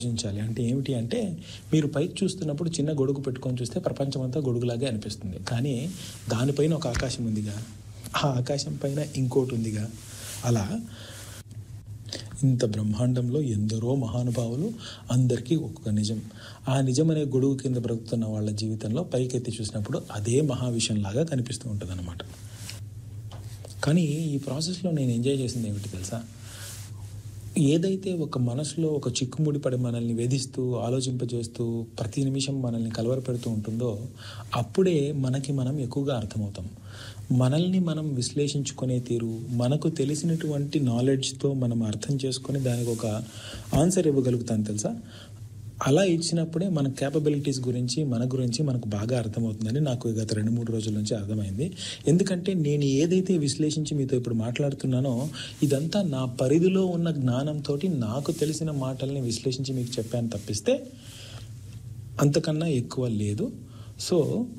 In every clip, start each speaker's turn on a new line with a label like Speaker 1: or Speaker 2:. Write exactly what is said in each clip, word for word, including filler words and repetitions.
Speaker 1: ఆలోచించాలి. అంటే ఏమిటి అంటే, మీరు పైకి చూస్తున్నప్పుడు చిన్న గొడుగు పెట్టుకొని చూస్తే ప్రపంచమంతా గొడుగులాగే అనిపిస్తుంది. కానీ దానిపైన ఒక ఆకాశం ఉందిగా, ఆ ఆకాశం పైన ఇంకోటి ఉందిగా. అలా ఇంత బ్రహ్మాండంలో ఎందరో మహానుభావులు, అందరికీ ఒక్కొక్క నిజం. ఆ నిజం అనే గొడుగు కింద బ్రతుకుతున్న వాళ్ళ జీవితంలో పైకెత్తి చూసినప్పుడు అదే మహావిషయంలాగా కనిపిస్తూ ఉంటుందన్నమాట. కానీ ఈ ప్రాసెస్లో నేను ఎంజాయ్ చేసింది ఏమిటి తెలుసా? ఏదైతే ఒక మనసులో ఒక చిక్కుముడి పడి మనల్ని వేధిస్తూ, ఆలోచింపజేస్తూ, ప్రతి నిమిషం మనల్ని కలవరపెడుతూ ఉంటుందో, అప్పుడే మనకి మనం ఎక్కువగా అర్థమవుతాం. మనల్ని మనం విశ్లేషించుకునే తీరు, మనకు తెలిసినటువంటి నాలెడ్జ్తో మనం అర్థం చేసుకొని దానికి ఒక ఆన్సర్ ఇవ్వగలుగుతాను తెలుసా? అలా ఇచ్చినప్పుడే మన క్యాపబిలిటీస్ గురించి, మన గురించి మనకు బాగా అర్థమవుతుందని నాకు గత రెండు మూడు రోజుల నుంచి అర్థమైంది. ఎందుకంటే నేను ఏదైతే విశ్లేషించి మీతో ఇప్పుడు మాట్లాడుతున్నానో, ఇదంతా నా పరిధిలో ఉన్న జ్ఞానంతో నాకు తెలిసిన మాటల్ని విశ్లేషించి మీకు చెప్పాను తప్పిస్తే అంతకన్నా ఎక్కువ లేదు. సో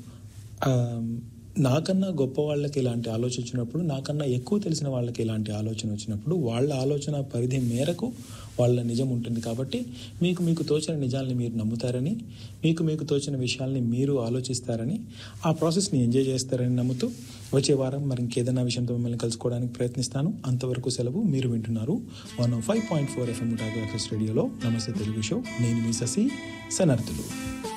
Speaker 1: నాకన్నా గొప్ప వాళ్ళకి ఇలాంటి ఆలోచన వచ్చినప్పుడు, నాకన్నా ఎక్కువ తెలిసిన వాళ్ళకి ఇలాంటి ఆలోచన వచ్చినప్పుడు, వాళ్ళ ఆలోచన పరిధి మేరకు వాళ్ళ నిజం ఉంటుంది. కాబట్టి మీకు మీకు తోచిన నిజాలని మీరు నమ్ముతారని, మీకు మీకు తోచిన విషయాల్ని మీరు ఆలోచిస్తారని, ఆ ప్రాసెస్ని ఎంజాయ్ చేస్తారని నమ్ముతూ వచ్చే వారం మరి ఇంకేదైనా విషయంతో మిమ్మల్ని కలుసుకోవడానికి ప్రయత్నిస్తాను. అంతవరకు సెలవు. మీరు వింటున్నారు one five point four FM టాగో FS రేడియోలో నమస్తే తెలుగు షో. నేను మీ శశి సనర్థులు.